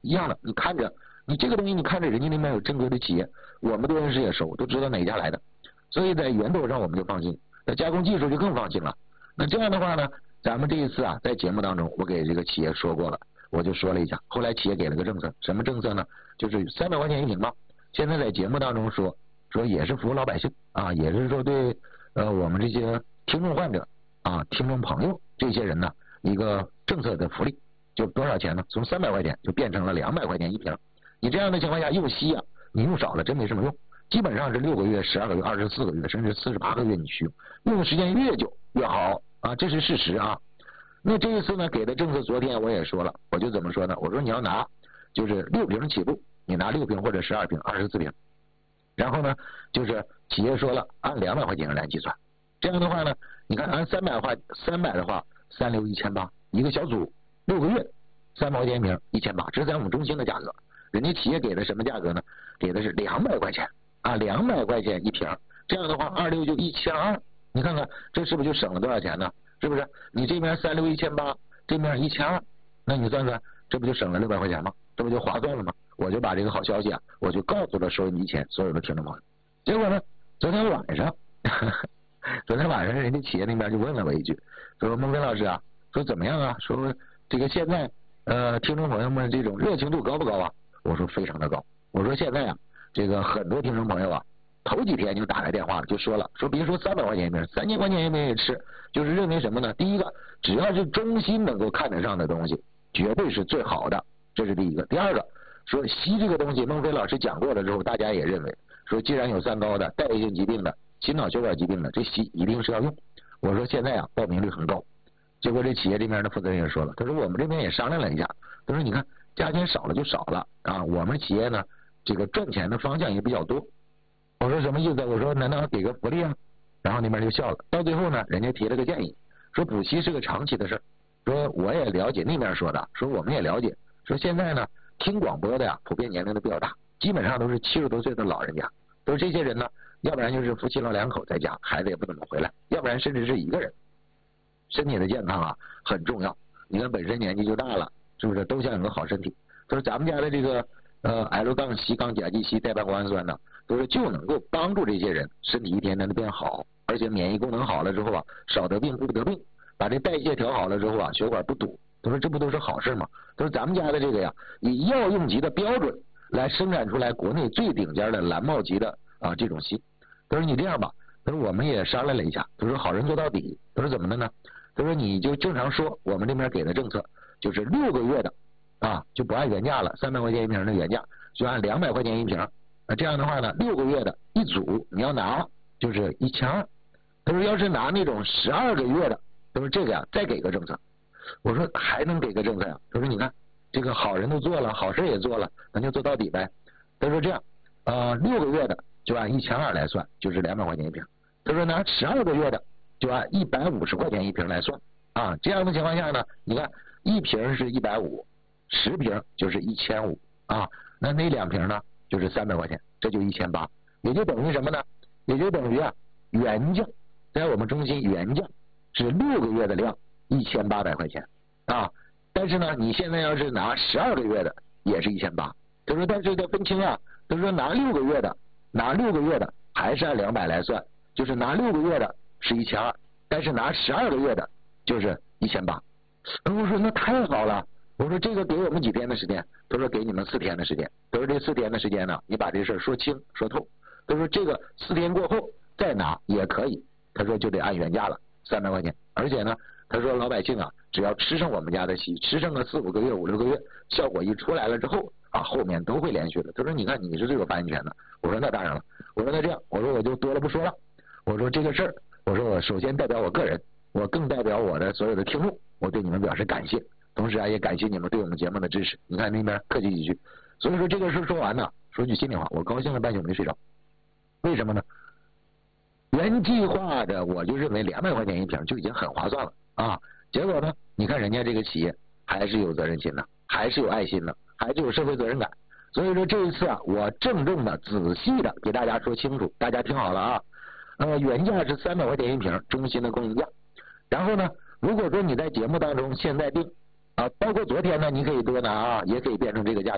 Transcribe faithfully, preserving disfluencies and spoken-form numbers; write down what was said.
一样的，你看着你这个东西，你看着人家那边有正规的企业，我们对人事也熟，都知道哪家来的，所以在源头上我们就放心，在加工技术就更放心了。那这样的话呢，咱们这一次啊，在节目当中我给这个企业说过了，我就说了一下，后来企业给了个政策，什么政策呢？就是三百块钱一瓶嘛。现在在节目当中说说也是服务老百姓啊，也是说对呃我们这些听众患者啊、听众朋友这些人呢一个政策的福利，就多少钱呢？从三百块钱就变成了两百块钱一瓶。你这样的情况下又稀啊，你用少了真没什么用，基本上是六个月、十二个月、二十四个月，甚至四十八个月你去用，用的时间越久越好啊，这是事实啊。那这一次呢给的政策，昨天我也说了，我就怎么说呢？我说你要拿就是六瓶起步，你拿六瓶或者十二瓶、二十四瓶，然后呢就是企业说了按两百块钱来计算，这样的话呢，你看按三百的话，三百的话三六一千八，一个小组六个月，三百块钱一瓶，一千八，这是在我们中心的价格。人家企业给的什么价格呢？给的是两百块钱啊，两百块钱一瓶，这样的话二六就一千二，你看看这是不是就省了多少钱呢？是不是？你这边三六一千八，这边一千二，那你算算，这不就省了六百块钱吗？这不就划算了吗？我就把这个好消息啊，我就告诉了收音机前所有的听众朋友。结果呢，昨天晚上，呵呵昨天晚上人家企业那边就问了我一句，说孟飞老师啊，说怎么样啊？说这个现在呃听众朋友们这种热情度高不高啊？我说非常的高。我说现在啊，这个很多听众朋友啊，头几天就打来电话了，就说了，说别说三百块钱一瓶，三千块钱一瓶也吃，就是认为什么呢？第一个，只要是中心能够看得上的东西，绝对是最好的，这是第一个。第二个，说硒这个东西，孟飞老师讲过了之后，大家也认为，说既然有三高的、代谢性疾病的、心脑血管疾病的，这硒一定是要用。我说现在啊，报名率很高。结果这企业这边的负责人也说了，他说我们这边也商量了一下，他说你看价钱少了就少了啊，我们企业呢这个赚钱的方向也比较多。我说什么意思？我说难道给个福利啊？然后那边就笑了。到最后呢，人家提了个建议，说补习是个长期的事儿。说我也了解那边说的，说我们也了解，说现在呢听广播的呀，普遍年龄都比较大，基本上都是七十多岁的老人家，都是这些人呢，要不然就是夫妻老两口在家，孩子也不怎么回来，要不然甚至是一个人。身体的健康啊很重要，你看本身年纪就大了，是不是都想有个好身体？他说咱们家的这个呃 L 杠硒杠甲基硒代半谷氨酸呢，都是就能够帮助这些人身体一天天的变好，而且免疫功能好了之后啊，少得病不得病，把这代谢调好了之后啊，血管不堵。他说这不都是好事吗？他说咱们家的这个呀，以药用级的标准来生产出来国内最顶尖的蓝帽级的啊这种硒。他说你这样吧，他说我们也商量了一下，他说好人做到底。他说怎么的呢？他说你就正常说，我们这边给的政策就是六个月的啊，就不按原价了，三百块钱一瓶的原价，就按两百块钱一瓶。那这样的话呢，六个月的一组你要拿就是一千二。他说要是拿那种十二个月的，他说这个呀再给个政策。我说还能给个政策呀？他说你看这个好人都做了，好事也做了，咱就做到底呗。他说这样，呃，六个月的就按一千二来算，就是两百块钱一瓶。他说拿十二个月的就按一百五十块钱一瓶来算啊。这样的情况下呢，你看一瓶是一百五，十瓶就是一千五啊。那那两瓶呢就是三百块钱，这就一千八，也就等于什么呢？也就等于啊原价，在我们中心原价是六个月的量一千八百块钱啊。但是呢，你现在要是拿十二个月的也是一千八。他说但是得分清啊，他说拿六个月的，拿六个月的还是按两百来算，就是拿六个月的是一千二，但是拿十二个月的就是一千八。我说那太好了，我说这个给我们几天的时间？他说给你们四天的时间。他说这四天的时间呢，你把这事儿说清说透。他说这个四天过后再拿也可以。他说就得按原价了，三百块钱。而且呢，他说老百姓啊，只要吃上我们家的硒，吃上个四五个月、五六个月，效果一出来了之后啊，后面都会连续的。他说你看你是最有发言权的。我说那当然了。我说那这样，我说我就多了不说了。我说这个事儿，我说我首先代表我个人，我更代表我的所有的听众，我对你们表示感谢，同时啊也感谢你们对我们节目的支持。你看那边客气几句，所以说这个事说完呢，说句心里话，我高兴了半宿没睡着。为什么呢？原计划的我就认为两百块钱一瓶就已经很划算了啊，结果呢，你看人家这个企业还是有责任心的，还是有爱心的，还是有社会责任感。所以说这一次啊，我郑重的、仔细的给大家说清楚，大家听好了啊。呃，原价是三百块钱一瓶，中心的供应价。然后呢，如果说你在节目当中现在定啊，包括昨天呢，你可以多拿啊，也可以变成这个价